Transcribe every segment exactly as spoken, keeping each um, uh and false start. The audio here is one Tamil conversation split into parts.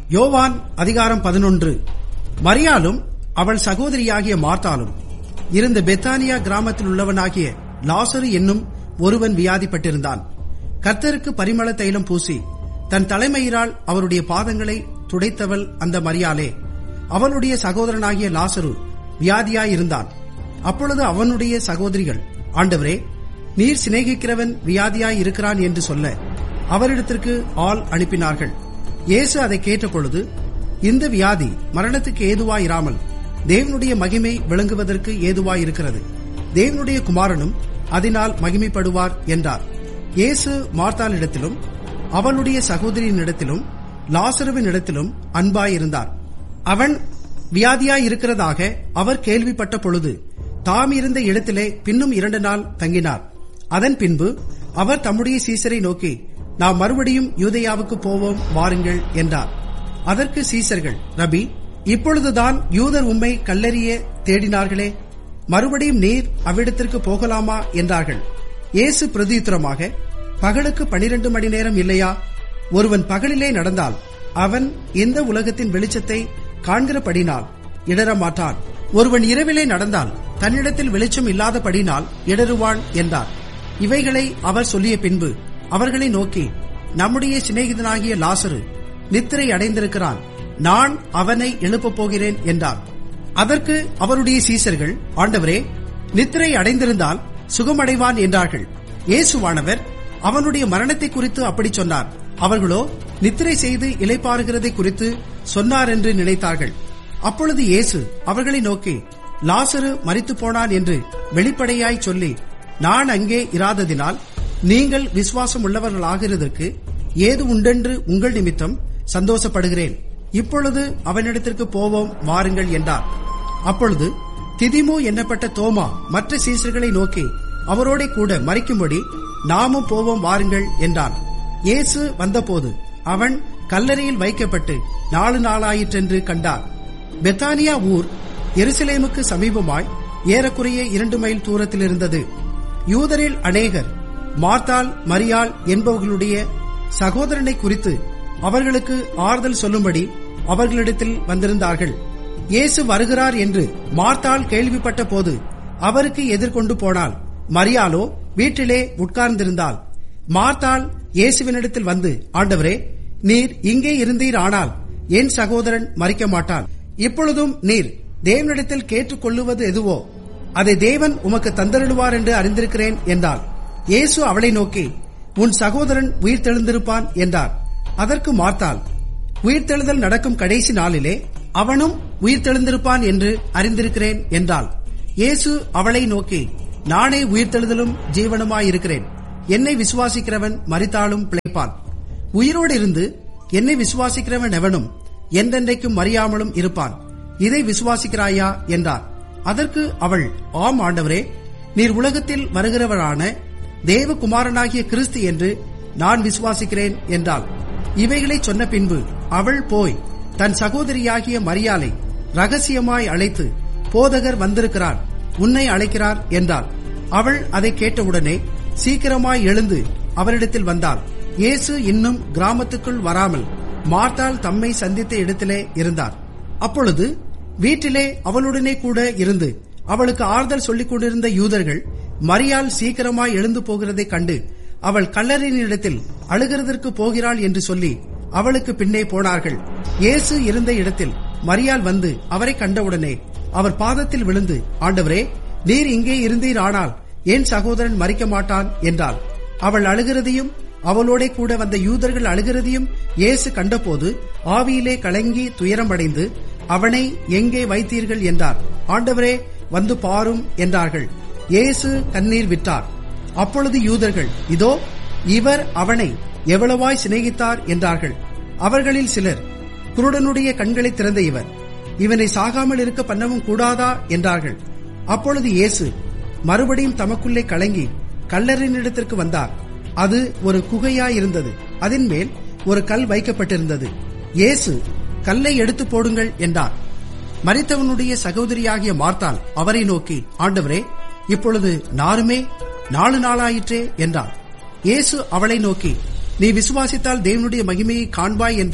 யோவான் அதிகாரம் பதினொன்று. மரியாளும் அவள் சகோதரியாகிய மார்த்தாலும் இருந்த பெத்தானியா கிராமத்தில் உள்ளவனாகிய லாசரு என்னும் ஒருவன் வியாதிப்பட்டிருந்தான். கர்த்தருக்கு பரிமள தைலம் பூசி தன் தலைமயிரால் அவருடைய பாதங்களை துடைத்தவள் அந்த மரியாளே. அவளுடைய சகோதரனாகிய லாசரு வியாதியாயிருந்தான். அப்பொழுது அவனுடைய சகோதரிகள், ஆண்டவரே, நீர் சிநேகிக்கிறவன் வியாதியாய் இருக்கிறான் என்று சொல்ல அவரிடத்திற்கு ஆள் அனுப்பினார்கள். இயேசு அதை கேட்டபொழுது, இந்த வியாதி மரணத்துக்கு ஏதுவாயிராமல் தேவனுடைய மகிமை விளங்குவதற்கு ஏதுவாயிருக்கிறது. தேவனுடைய குமாரனும் அதனால் மகிமைப்படுவார் என்றார். இயேசு மார்த்தாளிடத்திலும் அவளுடைய சகோதரியினிடத்திலும் லாசருவினிடத்திலும் அன்பாயிருந்தார். அவன் வியாதியாயிருக்கிறதாக அவர் கேள்விப்பட்ட பொழுது தாம் இருந்த இடத்திலே பின்னும் இரண்டு நாள் தங்கினார். அதன் பின்பு அவர் தம்முடைய சீசரை நோக்கி, நாம் மறுபடியும் யூதேயாவுக்கு போவோம், வாருங்கள் என்றார். அதற்கு சீசர்கள், ரபி, இப்பொழுதுதான் யூதர் உம்மை கல்லெறிய தேடினார்களே, மறுபடியும் நீர் அவ்விடத்திற்கு போகலாமா என்றார்கள். இயேசு பிரதியுத்தரமாக, பகலுக்கு பனிரெண்டு மணி நேரம் இல்லையா? ஒருவன் பகலிலே நடந்தால் அவன் இந்த உலகத்தின் வெளிச்சத்தை காண்கிறபடினால் இடரமாட்டான். ஒருவன் இரவிலே நடந்தால் தன்னிடத்தில் வெளிச்சம் இல்லாதபடினால் இடறுவான் என்றார். இவைகளை அவர் சொல்லிய பின்பு அவர்களை நோக்கி, நம்முடைய சிநேகிதனாகிய லாசரு நித்திரை அடைந்திருக்கிறான், நான் அவனை எழுப்பப் போகிறேன் என்றார். அதற்கு அவருடைய சீசர்கள், ஆண்டவரே, நித்திரை அடைந்திருந்தால் சுகமடைவான் என்றார்கள். இயேசுவானவர் அவனுடைய மரணத்தை குறித்து அப்படி சொன்னார். அவர்களோ நித்திரை செய்து இளைப்பாறுகிறதை குறித்து சொன்னார் என்று நினைத்தார்கள். அப்பொழுது இயேசு அவர்களை நோக்கி, லாசரு மரித்து போனான் என்று வெளிப்படையாய் சொல்லி, நான் அங்கே இராததினால் நீங்கள் விசுவாசம் உள்ளவர்களாகிறதற்கு ஏது உண்டென்று உங்கள் நிமித்தம் சந்தோஷப்படுகிறேன். இப்பொழுது அவனிடத்திற்கு போவோம், வாருங்கள் என்றார். அப்பொழுது திதிமு என்னப்பட்ட தோமா மற்ற சீசர்களை நோக்கி, அவரோட கூட மரிக்கும்படி நாமும் போவோம், வாருங்கள் என்றான். இயேசு வந்தபோது அவன் கல்லறையில் வைக்கப்பட்டு நாலு நாளாயிற்றென்று கண்டார். பெத்தானியா ஊர் எருசலேமுக்கு சமீபமாய் ஏறக்குறைய இரண்டு மைல் தூரத்தில் இருந்தது. யூதரில் அநேகர் மார்த்தாள், மரியாள் என்பவர்களுடைய சகோதரனை குறித்து அவர்களுக்கு ஆறுதல் சொல்லும்படி அவர்களிடத்தில் வந்திருந்தார்கள். இயேசு வருகிறார் என்று மார்த்தாள் கேள்விப்பட்ட போது அவருக்கு எதிர்கொண்டு போனாள். மரியாளோ வீட்டிலே உட்கார்ந்திருந்தாள். மார்த்தாள் இயேசுவினிடத்தில் வந்து, ஆண்டவரே, நீர் இங்கே இருந்தீர், ஆனால் என் சகோதரன் மரிக்க மாட்டான். இப்பொழுதும் நீர் தேவனிடத்தில் கேட்டுக் கொள்ளுவது எதுவோ அதை தேவன் உமக்கு தந்தருளுவார் என்று அறிந்திருக்கிறேன் என்றாள். இயேசு அவளை நோக்கி, உன் சகோதரன் உயிர்த்தெழுந்திருப்பான் என்றார். அதற்கு மார்த்தாள், உயிர்த்தெழுதல் நடக்கும் கடைசி நாளிலே அவனும் உயிர்த்தெழுந்திருப்பான் என்று அறிந்திருக்கிறேன் என்றாள். இயேசு அவளை நோக்கி, நானே உயிர்த்தெழுதலும் ஜீவனுமாயிருக்கிறேன். என்னை விசுவாசிக்கிறவன் மரித்தாலும் பிழைப்பான். உயிரோடு இருந்து என்னை விசுவாசிக்கிறவன் எவனும் என்றென்றைக்கும் மறியாமலும் இருப்பான். இதை விசுவாசிக்கிறாயா என்றார். அதற்கு அவள், ஆம் ஆண்டவரே, நீர் உலகத்தில் வருகிறவரான தேவகுமாரனாகிய கிறிஸ்து என்று நான் விசுவாசிக்கிறேன் என்றாள். இவைகளை சொன்ன பின்பு அவள் போய் தன் சகோதரியாகிய மரியாளை ரகசியமாய் அழைத்து, போதகர் வந்திருக்கிறார், உன்னை அழைக்கிறார் என்றாள். அவள் அதை கேட்டவுடனே சீக்கிரமாய் எழுந்து அவரிடத்தில் வந்தாள். இயேசு இன்னும் கிராமத்துக்குள் வராமல் மார்த்தாள் தம்மை சந்தித்த இடத்திலே இருந்தார். அப்பொழுது வீட்டிலே அவளுடனே கூட இருந்து அவளுக்கு ஆறுதல் சொல்லிக் கொண்டிருந்த யூதர்கள் மரியாள் சீக்கிரமாய் எழுந்து போகிறதை கண்டு அவள் கல்லறையினிடத்தில் அழுகிறதற்கு போகிறாள் என்று சொல்லி அவளுக்கு பின்னே போனார்கள். இயேசு இருந்த இடத்தில் மரியாள் வந்து அவரை கண்டவுடனே அவர் பாதத்தில் விழுந்து, ஆண்டவரே, நீர் இங்கே இருந்தீர், ஆனால் என் சகோதரன் மரிக்க மாட்டான் என்றாள். அவள் அழுகிறதையும் அவளோட கூட வந்த யூதர்கள் அழுகிறதையும் இயேசு கண்டபோது ஆவியிலே கலங்கி துயரமடைந்து, அவனை எங்கே வைத்தீர்கள் என்றார். ஆண்டவரே, வந்து பாரும் என்றார்கள். இயேசு கண்ணீர் விட்டார். அப்பொழுது யூதர்கள், இதோ இவர் அவனை எவ்வளவாய் சிநேகித்தார் என்றார்கள். அவர்களில் சிலர், குருடனுடைய கண்களை திறந்த இவர் இவனை சாகாமல் இருக்க பண்ணவும் கூடாதா என்றார்கள். அப்பொழுது இயேசு மறுபடியும் தமக்குள்ளே கலங்கி கல்லறையினிடத்திற்கு வந்தார். அது ஒரு குகையாயிருந்தது. அதன் மேல் ஒரு கல் வைக்கப்பட்டிருந்தது. இயேசு, கல்லை எடுத்து போடுங்கள் என்றார். மரித்தவனுடைய சகோதரியாகிய மார்த்தாள் அவரை நோக்கி, ஆண்டவரே, இப்பொழுது நாருமே நாலு நாளாயிற்றே என்றார். இயேசு அவளை நோக்கி, நீ விசுவாசித்தால் தேவனுடைய மகிமையை காண்பாய் என்று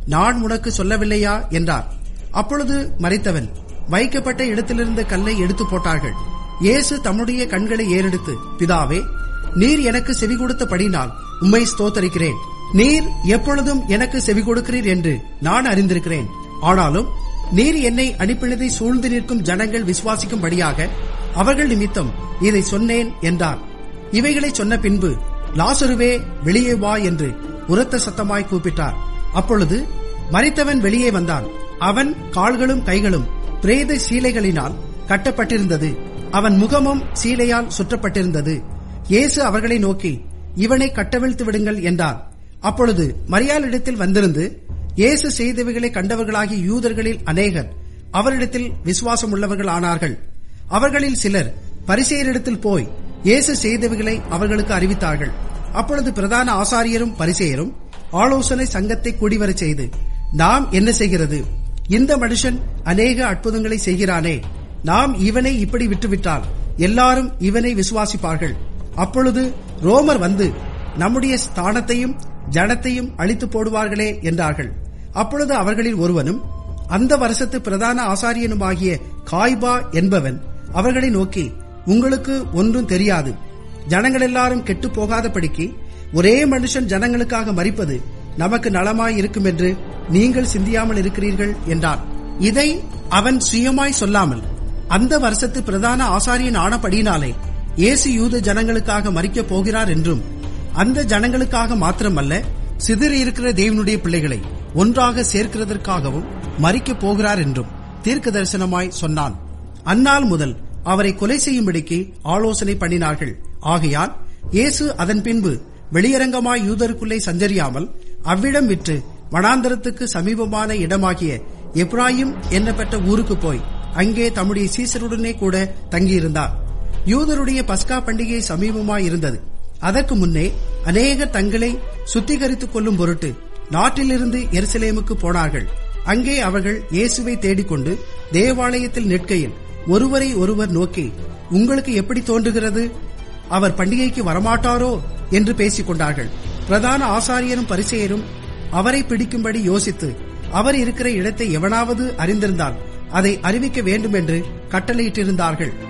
நான் உனக்கு சொல்லவில்லையா என்றார். அப்பொழுது மரித்தவன் வைக்கப்பட்ட இடத்திலிருந்த கல்லை எடுத்து போட்டார்கள். இயேசு தம்முடைய கண்களை ஏறெடுத்து, பிதாவே, நீர் எனக்கு செவி கொடுத்தபடினால் உம்மை ஸ்தோத்தரிக்கிறேன். நீர் எப்பொழுதும் எனக்கு செவி கொடுக்கிறீர் என்று நான் அறிந்திருக்கிறேன். ஆனாலும் நீர் என்னை அனுப்பினதை சூழ்ந்து நிற்கும் ஜனங்கள் விசுவாசிக்கும்படியாக அவர்கள் நிமித்தம் இதை சொன்னேன் என்றார். இவைகளை சொன்ன பின்பு, லாசருவே, வெளியே வா என்று உரத்த சத்தமாய் கூப்பிட்டார். அப்பொழுது மரித்தவன் வெளியே வந்தான். அவன் கால்களும் கைகளும் பிரேத சீலைகளினால் கட்டப்பட்டிருந்தது. அவன் முகமும் சீலையால் சுற்றப்பட்டிருந்தது. இயேசு அவர்களை நோக்கி, இவனை கட்டவிழ்த்து விடுங்கள் என்றார். அப்பொழுது மரியாளிடத்தில் வந்திருந்து இயேசு செய்தவைகளை கண்டவர்களாகிய யூதர்களில் அநேகர் அவரிடத்தில் விசுவாசம் உள்ளவர்கள் ஆனார்கள். அவர்களில் சிலர் பரிசேயரிடத்தில் போய் இயேசு செய்தவைகளை அவர்களுக்கு அறிவித்தார்கள். அப்பொழுது பிரதான ஆசாரியரும் பரிசேயரும் ஆலோசனை சங்கத்தை கூடிவரச் செய்து, நாம் என்ன செய்கிறது? இந்த மனுஷன் அநேக அற்புதங்களை செய்கிறானே, நாம் இவனை இப்படி விட்டுவிட்டால் எல்லாரும் இவனை விசுவாசிப்பார்கள். அப்பொழுது ரோமர் வந்து நம்முடைய ஸ்தானத்தையும் ஜனத்தையும் அழித்து போடுவார்களே என்றார்கள். அப்பொழுது அவர்களில் ஒருவனும் அந்த வருஷத்து பிரதான ஆசாரியனுமாகிய காய்பா என்பவன் அவர்களை நோக்கி, உங்களுக்கு ஒன்றும் தெரியாது. ஜனங்கள் எல்லாரும் கெட்டு போகாதபடிக்கு ஒரே மனுஷன் ஜனங்களுக்காக மரிப்பது நமக்கு நலமாய் இருக்கும் என்று நீங்கள் சிந்தியாமல் இருக்கிறீர்கள் என்றான். இதை அவன் சுயமாய் சொல்லாமல் அந்த வருஷத்து பிரதான ஆசாரியன் ஆனபடியினாலே இயேசு யூத ஜனங்களுக்காக மரிக்கப் போகிறார் என்றும், அந்த ஜனங்களுக்காக மாத்திரமல்ல, சிதறி இருக்கிற தேவனுடைய பிள்ளைகளை ஒன்றாக சேர்க்கிறதற்காகவும் மரிக்கப் போகிறார் என்றும் தீர்க்க தரிசனமாய் சொன்னான். அந்நாள் முதல் அவரை கொலை செய்யும்படிக்கு ஆலோசனை பண்ணினார்கள். ஆகையால் இயேசு அதன் பின்பு வெளியரங்கமாய் யூதருக்குள்ளே சஞ்சரியாமல் அவ்விடம் விட்டு வனாந்தரத்துக்கு சமீபமான இடமாகிய எப்ராயிம் என்னப்பட்ட ஊருக்கு போய் அங்கே தம்முடைய சீசருடனே கூட தங்கியிருந்தார். யூதருடைய பஸ்கா பண்டிகை சமீபமாய் இருந்தது. அதற்கு முன்னே அநேகர் தங்களை சுத்திகரித்துக் கொள்ளும் பொருட்டு நாட்டிலிருந்து எருசலேமுக்கு போனார்கள். அங்கே அவர்கள் இயேசுவை தேடிக்கொண்டு தேவாலயத்தில் நிற்கையில் ஒருவரை ஒருவர் நோக்கி, உங்களுக்கு எப்படி தோன்றுகிறது? அவர் பண்டிகைக்கு வரமாட்டாரோ என்று பேசிக் கொண்டார்கள். பிரதான ஆசாரியரும் பரிசேயரும் அவரை பிடிக்கும்படி யோசித்து, அவர் இருக்கிற இடத்தை எவனாவது அறிந்திருந்தால் அதை அறிவிக்க வேண்டும் என்று கட்டளையிட்டிருந்தார்கள்.